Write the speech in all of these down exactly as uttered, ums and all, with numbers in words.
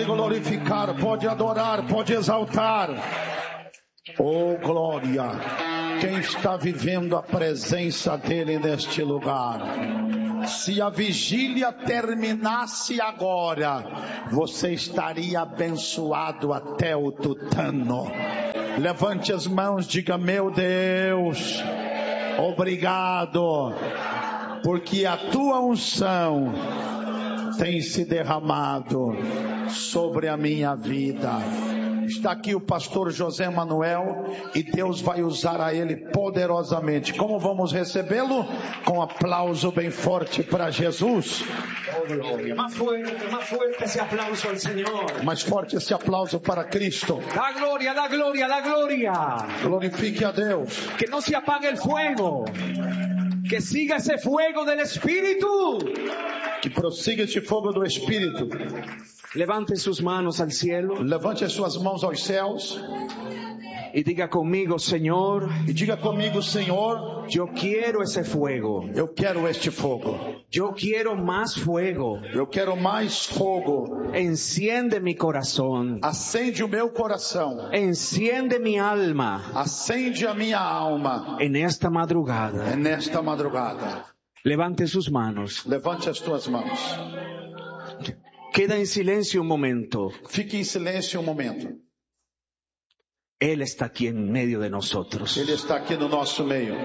Pode glorificar, pode adorar, pode exaltar. Oh, glória! Quem está vivendo a presença dele neste lugar? Se a vigília terminasse agora, você estaria abençoado até o tutano. Levante as mãos, diga: meu Deus, obrigado, porque a tua unção tem se derramado sobre a minha vida. Está aqui o pastor José Manuel e Deus vai usar a ele poderosamente. Como vamos recebê-lo? Com um aplauso bem forte para Jesus. Más fuerte, más fuerte ese aplauso al Señor. Mais forte esse aplauso para Cristo. La gloria, la gloria, la gloria. Glorifique a Deus. Que no se apague el fuego. Que siga ese fuego del Espíritu. Que prossiga este fogo do Espírito. Levante sus manos al cielo. Levante as suas mãos aos céus. Y diga conmigo: Señor. E diga comigo: Senhor, yo quiero ese fuego. Eu quero este fogo. Yo quiero más fuego. Eu quero mais fogo. Enciende mi corazón. Acende o meu coração. Enciende mi alma. Acende a minha alma. En esta madrugada. É nesta madrugada. Levante sus manos. Levante as tuas mãos. Queda en silencio un momento. Fique em silêncio um momento. Él está aquí en medio de nosotros. Ele está aqui no nosso meio.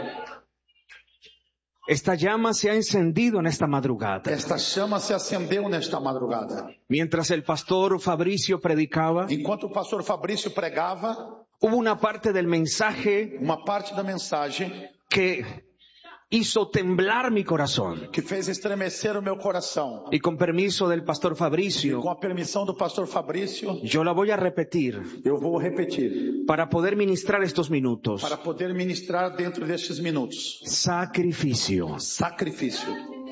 Esta llama se ha encendido en esta madrugada. Esta chama se acendeu nesta madrugada. Mientras el pastor Fabricio predicaba, enquanto o pastor Fabrício pregava, hubo una parte del mensaje, uma parte da mensagem que hizo temblar mi corazón. Que fez estremecer o meu coração. Y con permiso del pastor Fabricio, e com a permissão do pastor Fabrício, yo la voy a repetir. Eu vou repetir. Para poder ministrar estos minutos. Para poder ministrar dentro destes minutos. Sacrifício. Sacrifício.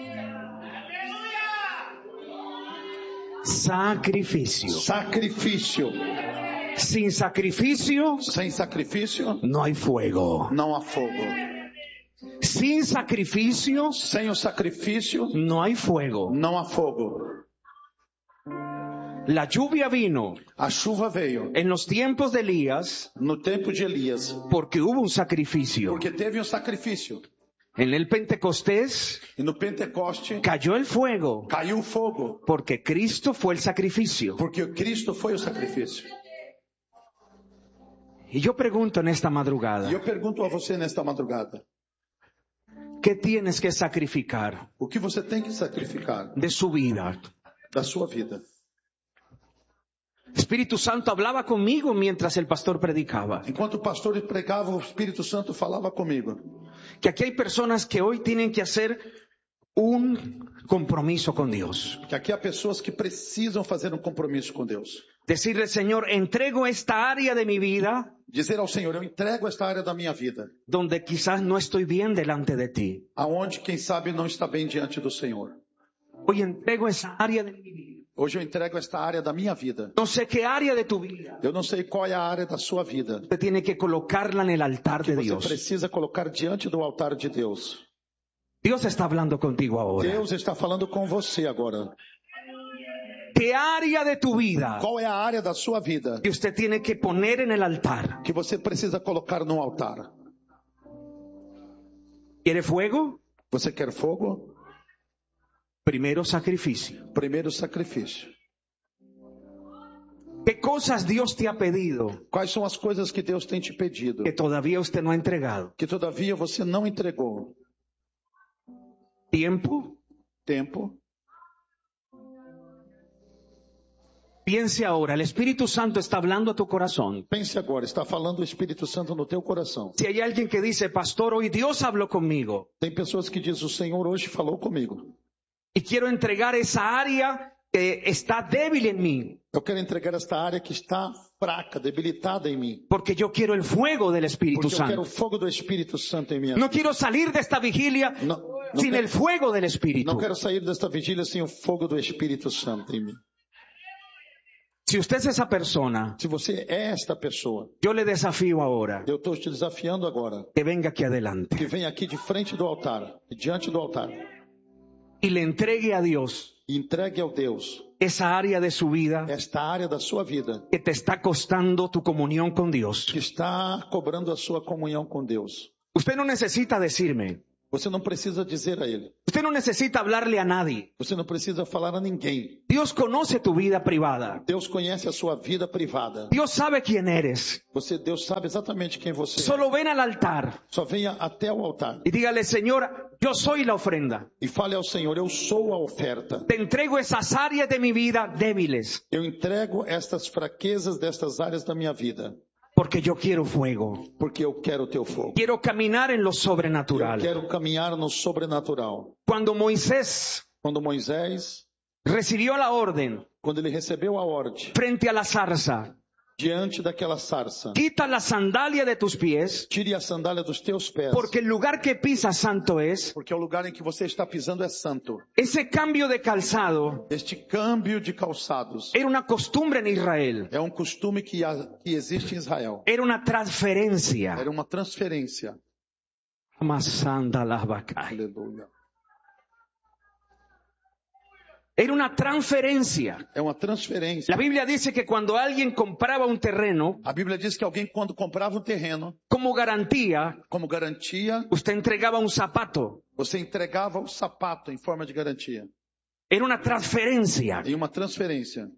Sacrifício. Sacrifício. Sin sacrificio, sem sacrifício, no hay fuego. Não há fogo. Sin sacrificio, sem o sacrifício, no hay fuego. Não há fogo. La lluvia vino. A chuva veio. En los tiempos de Elías. No tempo de Elias. Porque hubo un sacrificio. Porque teve um sacrifício. En el Pentecostés. E no Pentecoste. Cayó el fuego. Caiu o fogo. Porque Cristo fue el sacrificio. Porque Cristo foi o sacrifício. Y yo pregunto en esta madrugada. E eu pergunto a você nesta madrugada. ¿Qué tienes que sacrificar? O que você tem que sacrificar? De su vida. Da sua vida. Espíritu Santo hablaba conmigo mientras el pastor predicaba. Enquanto o pastor pregava, o Espírito Santo falava comigo. Que aquí hay personas que hoy tienen que hacer un compromiso con Dios. Que aqui há pessoas que precisam fazer um compromisso com Deus. Decirle: Señor, entrego esta área de mi vida. Dizer ao Senhor: eu entrego esta área da minha vida. Donde quizás no estoy bien delante de ti. Aonde, quem sabe, não está bem diante do Senhor. Hoy entrego esa área de mi vida. Hoje eu entrego esta área da minha vida. No sé qué área de tu vida. Eu não sei qual é a área da sua vida. Usted tiene que colocarla en el altar de Dios. Você precisa colocar diante do altar de Deus. Dios está hablando contigo ahora. Deus está falando com você agora. ¿Qué área de tu vida? Qual é a área da sua vida que usted tiene que poner en el altar? Que você precisa colocar no altar. ¿Quiere fuego? Você quer fogo? Primero sacrificio. Primeiro sacrifício. ¿Qué cosas Dios te ha pedido? Quais são as coisas que Deus tem te pedido? Que todavía usted no ha entregado. Que todavia você não entregou. Tiempo. Tempo. Piense ahora, el Espíritu Santo está hablando a tu corazón. Pense agora, está falando o Espírito Santo no teu coração. Si hay alguien que dice: pastor, hoy Dios habló conmigo. Tem pessoas que dizem: o Senhor hoje falou comigo. Y quiero entregar esa área que está débil en mí. Eu quero entregar esta área que está fraca, debilitada em mim. Porque yo quiero el fuego del Espíritu Porque eu Santo. quero o fogo do Espírito Santo em minha No vida. quiero salir de esta vigilia não, não sin quero, el fuego del Espíritu. Não quero sair desta vigília sem o fogo do Espírito Santo em mim. Si usted es esa persona, se você é esta pessoa, yo le desafío ahora. Eu estou te desafiando agora. Que venga aquí adelante. Que venha aqui de frente do altar, diante do altar. Y le entregue a Dios. Entregue ao Deus esa área de su vida esta área da sua vida que te está costando tu comunión con Dios. que está cobrando a sua comunhão com Deus. Usted no necesita decirme. Você não precisa dizer a Ele. Usted no necesita hablarle a nadie. Você não precisa falar a ninguém. Dios conoce tu vida privada. Deus conhece a sua vida privada. Dios sabe quién eres. Você, Deus sabe exatamente quem você é. Solo ven al altar Só venha até o altar y dígale, Señor, yo soy la ofrenda. e fale ao Senhor, eu sou a oferta. Te entrego esas áreas de mi vida débiles, Eu entrego estas fraquezas destas áreas da minha vida, porque yo quiero fuego. porque eu quero o teu fogo. Quiero caminar en lo Eu sobrenatural. quero caminhar no sobrenatural. Cuando Moisés Quando Moisés, recibió la orden quando ele recebeu a ordem frente a la zarza, diante daquela sarça, quita la sandalia de tus pies, tire a sandália dos teus pés, porque el lugar que pisas santo es. porque o lugar em que você está pisando é santo. Ese cambio de calzado Este câmbio de calçados era una costumbre en Israel. é um costume que, há- que existe em Israel. Era una transferencia. Era uma transferência. Amasanda las vacas. Aleluia. Era una transferencia. É uma transferência. La Biblia dice que cuando alguien compraba un terreno, A Bíblia diz que alguém, quando comprava um terreno, como garantía, como garantia, usted entregaba un zapato. você entregava o sapato em forma de garantia. Era una transferencia. Em uma transferência.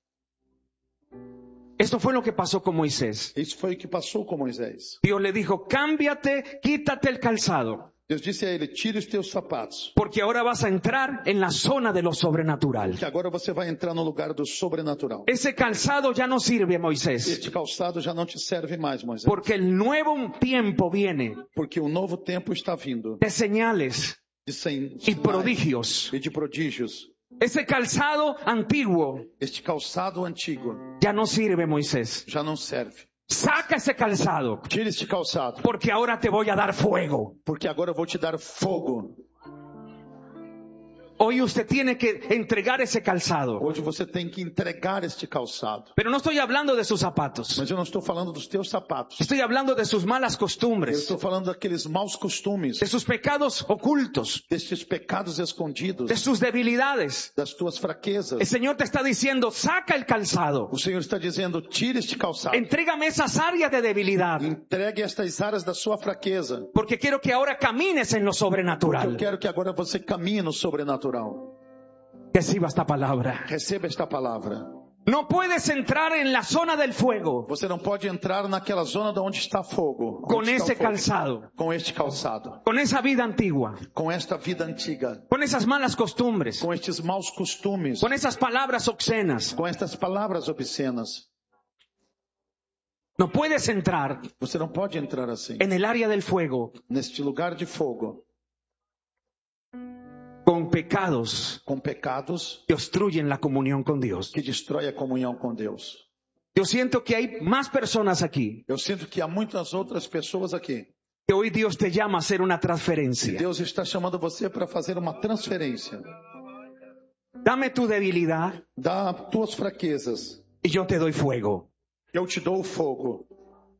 Esto fue lo que pasó con Moisés. Isso foi o que passou com Moisés. Dios le dijo, cámbiate, quítate el calzado, Deus disse a ele, tire os teus sapatos, porque ahora vas a entrar en la zona de lo sobrenatural. que agora você vai entrar no lugar do sobrenatural. Ese calzado ya no sirve, Moisés, Este calçado já não te serve mais, Moisés, porque el nuevo tiempo viene porque o novo tempo está vindo de señales de sen- y prodigios. e de prodígios. Ese calzado antiguo Este calçado antigo ya no sirve, Moisés. já não serve. Saca ese calzado, Tire este calçado, porque ahora te voy a dar fuego. porque agora eu vou te dar fogo. Hoy usted tiene que entregar ese calzado. Hoje você tem que entregar este calçado. Pero no estoy hablando de sus zapatos. Mas eu não estou falando dos teus sapatos. Estoy hablando de sus malas Eu costumbres, estou falando daqueles maus costumes, de sus pecados ocultos, destes pecados escondidos, de sus debilidades. das tuas fraquezas. El Señor te está diciendo, saca el calzado. O Senhor está dizendo, tire este calçado. Entrégame esas áreas de debilidad, Entregue estas áreas da sua fraqueza. porque quiero que ahora camines en lo Eu sobrenatural. quero que agora você caminhe no sobrenatural. Reciba esta palabra. Receba esta palavra. No puedes entrar en la zona del fuego Você não pode entrar naquela zona de onde está fogo. con Onde está ese o fogo. calzado, Com este calçado. con esa vida antigua, Com esta vida antiga. con esas malas costumbres, Com estes maus costumes. con esas palabras obscenas. Com estas palavras obscenas. No puedes entrar Você não pode entrar assim. en el área del fuego Neste lugar de fogo. con pecados Com pecados que obstruyen la comunión con Dios. que destrói a comunhão com Deus. Yo siento que hay más personas aquí Eu sinto que há muitas outras pessoas aqui. que hoy Dios te llama a hacer una transferencia. Deus está chamando você para fazer uma transferência. Dame tu debilidad Dá tuas fraquezas. y yo te doy fuego. Eu te dou o fogo.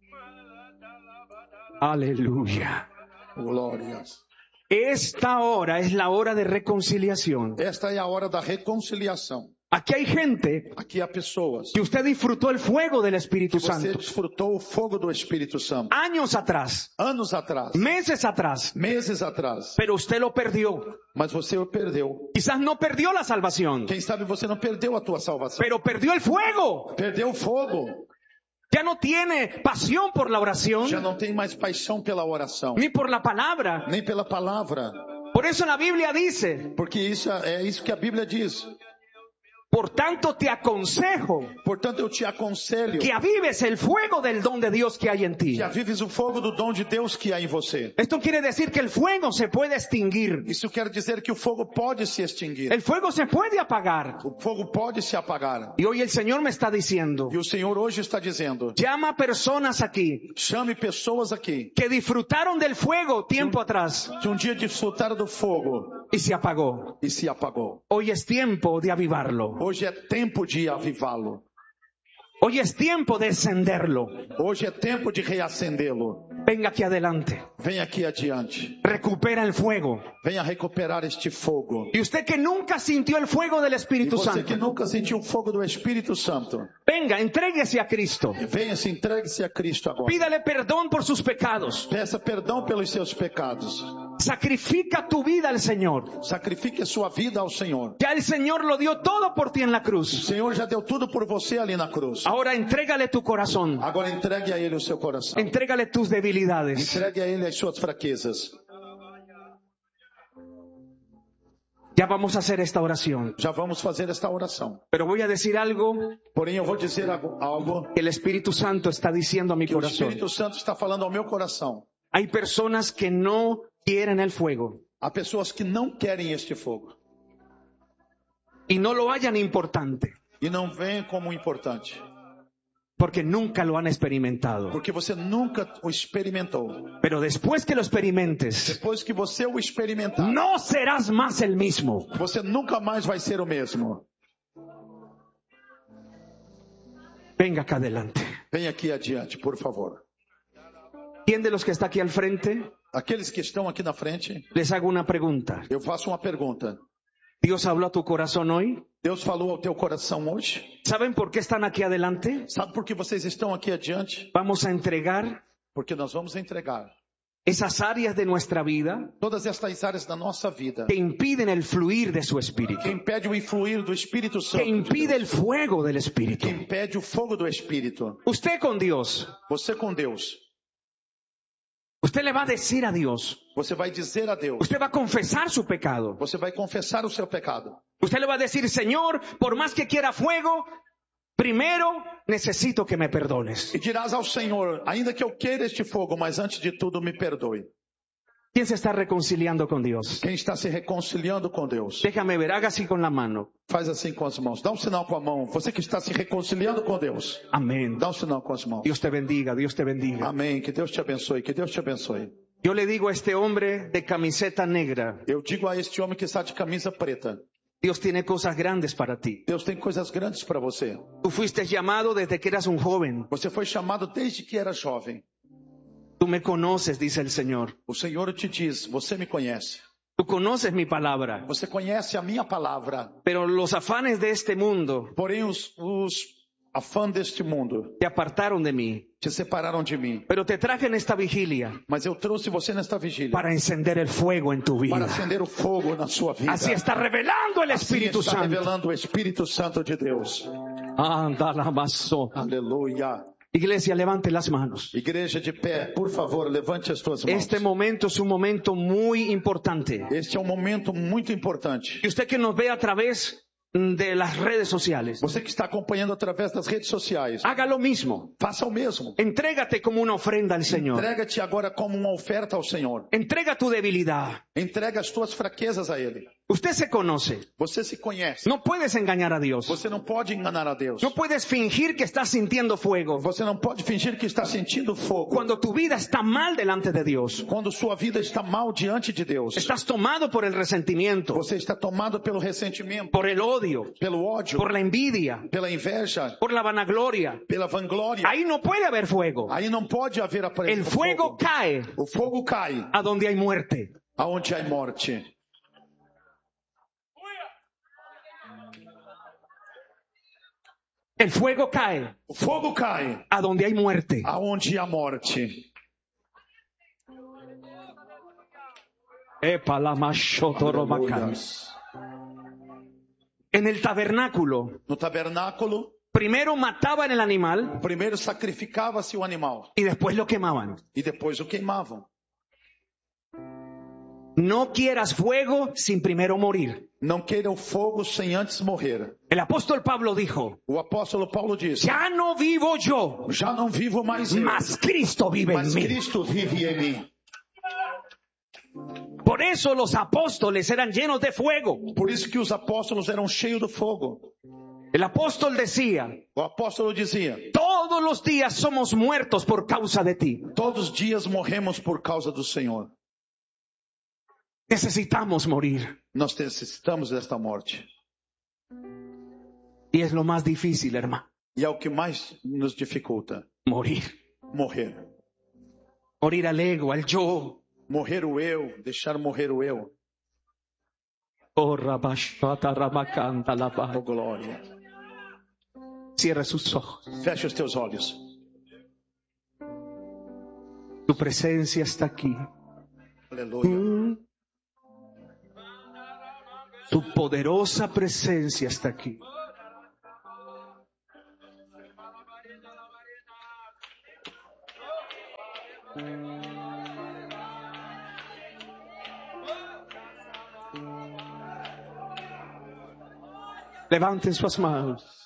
Aleluya. Glórias. Esta hora es la hora de reconciliación. Esta é a hora da reconciliação. Aquí hay gente Aqui há pessoas. que usted disfrutó el fuego del Espíritu Você Santo desfrutou o fogo do Espírito Santo. años atrás, Anos atrás. meses atrás, Meses atrás. pero usted lo perdió. Mas você o perdeu. Quizás no perdió la salvación, Quem sabe você não perdeu a tua salvação. pero perdió el fuego. Perdeu o fogo. Ya no tiene pasión por la oración Já não tem mais paixão pela oração. ni por la palabra. Nem pela palavra. Por eso la Biblia dice, Porque isso é isso que a Bíblia diz. por tanto te aconsejo Portanto, eu te aconselho que avives el fuego del don de Dios que hay en ti. que avives o fogo do dom de Deus que há em você. Esto quiere decir que el fuego se puede extinguir. Isso quer dizer que o fogo pode se extinguir. El fuego se puede apagar. O fogo pode se apagar. Y hoy el Señor me está diciendo, E o Senhor hoje está dizendo, llama a personas aquí chame pessoas aqui que disfrutaron del fuego tiempo atrás que um dia desfrutaram do fogo y se apagó. e se apagou. Hoy es tiempo de avivarlo. Hoje é tempo de avivá-lo. Hoy es tiempo de encenderlo. Hoje é tempo de reacendê-lo. Venga aquí adelante. Venha aqui adiante. Recupera el fuego. Venha recuperar este fogo. Y usted que nunca sintió el fuego del E Espíritu você Santo, que nunca sentiu o fogo do Espírito Santo, venga, entréguese a Cristo. venha, se entregue-se a Cristo agora. Pídale perdón por sus pecados. Peça perdão pelos seus pecados. Sacrifica tu vida al Señor. Sacrifique a sua vida ao Senhor. Ya el Señor lo dio todo por ti en la O cruz. Senhor já deu tudo por você ali na cruz. Ahora entrégale tu corazón. Agora entregue a Ele o seu coração. Entrégale tus debilidades. Entregue a Ele as suas fraquezas. Ya vamos a hacer esta oración. Já vamos fazer esta oração. Pero voy a decir algo Porém, eu vou dizer algo, algo que el Espíritu Santo está diciendo a mi que o corazón. Espírito Santo está falando ao meu coração. Hay personas que no quieren el fuego Há pessoas que não querem este fogo y no lo hallan importante e não veem como importante, porque nunca lo han experimentado. porque você nunca o experimentou. Pero después que lo experimentes, Depois que você o experimentar, no serás más el mismo. você nunca mais vai ser o mesmo. Venga acá adelante. Venha aqui adiante, por favor. ¿Quién de los que está aquí al frente? Aqueles que estão aqui na frente, Les hago una pregunta. eu faço uma pergunta. ¿Dios habló a tu corazón hoy? Deus falou ao teu coração hoje? ¿Saben por qué están aquí adelante? Sabe por que vocês estão aqui adiante? Vamos a entregar Porque nós vamos entregar esas áreas de nuestra vida todas estas áreas da nossa vida que impiden el fluir de su espíritu, que impede o influir do Espírito Santo, que impide el fuego del espíritu. que impede o fogo do Espírito. Usted con Dios, Você com Deus, usted le va a decir a Dios, você vai dizer a Deus, usted va a confesar su pecado. você vai confessar o seu pecado. Usted le va a decir, Señor, por más que quiera fuego, primero necesito que me perdones. E dirás ao Senhor, ainda que eu queira este fogo, mas antes de tudo me perdoe. ¿Quién se está reconciliando con Dios? Quem está se reconciliando com Deus, Déjame ver, haga así con la mano. faz assim com as mãos. Dá um sinal com a mão. Você que está se reconciliando com Deus, Amén. dá um sinal com as mãos. Dios te bendiga, Dios te bendiga. Amém. Que Deus te abençoe. Que Deus te abençoe. Yo le digo a este hombre de camiseta negra, Eu digo a este homem que está de camisa preta, Dios tiene cosas grandes para ti. Deus tem coisas grandes para você. Tú fuiste llamado desde que eras un joven. Você foi chamado desde que era jovem. Tú me conoces, dice el Señor. O Senhor te diz, você me conhece. Tú conoces mi palabra. Você conhece a minha palavra. Pero los afanes de este mundo Porém, os, os afãs deste mundo te apartaron de mí. te separaram de mim. Pero te traje en esta vigilia Mas eu trouxe você nesta vigília para encender el fuego en tu para vida. acender o fogo na sua vida. Así está revelando el Assim Espíritu está Santo. revelando o Espírito Santo de Deus. Anda la maso. Aleluia. Iglesia, levante las manos. Igreja de pé, por favor, levante as tuas mãos. Este momento es un momento muy importante. Este é um momento muito importante. Y usted que nos ve a través de las redes sociales, Você que está acompanhando através das redes sociais, haga lo mismo. faça o mesmo. Entrégate como una ofrenda al Señor. Entrega-te agora como uma oferta ao Senhor. Entrega tu debilidad. Entrega as tuas fraquezas a Ele. Usted se conoce. Você se conhece. No puedes engañar a Dios. Você não pode enganar a Deus. No puedes fingir que estás sintiendo fuego Você não pode fingir que está sentindo fogo. cuando tu vida está mal delante de Dios. Quando sua vida está mal diante de Deus. Estás tomado por el resentimiento, Você está tomado pelo ressentimento, por el odio, pelo ódio, por la envidia, pela inveja, por la vanagloria. pela vanglória. Ahí no puede haber fuego. Aí não pode haver a presença. El fuego cae O fogo cai a donde hay muerte. aonde há morte. El fuego cae O fogo cai a donde hay muerte. aonde há morte. Aleluya. En el tabernáculo, No tabernáculo, primero mataban el animal primeiro sacrificava-se o animal y después lo quemaban. e depois o queimavam. No quieras fuego sin primero morir. Não queira o fogo sem antes morrer. El apóstol Pablo dijo, O apóstolo Paulo disse: ya no vivo yo, já não vivo mais eu, mas Cristo vive en mas mí. Cristo vive em mim. Por eso los apóstoles eran llenos de fuego. Por isso que os apóstolos eram cheios do fogo. El apóstol decía, O apóstolo dizia: todos los días somos muertos por causa de ti. todos os dias morremos por causa do Senhor. Necesitamos morir. Nós necessitamos desta morte. Y es lo más difícil, hermano. E é o que mais nos dificulta. Morir. Morrer. Morir al ego, al yo. Morrer o eu, deixar morrer o eu. Oh, Rabashata Ramakanta Oh, Labai. glória. Cierra sus ojos. Feche os teus olhos. Tu presencia está aquí. Aleluia. Tu poderosa presencia está aquí. Levanten sus manos.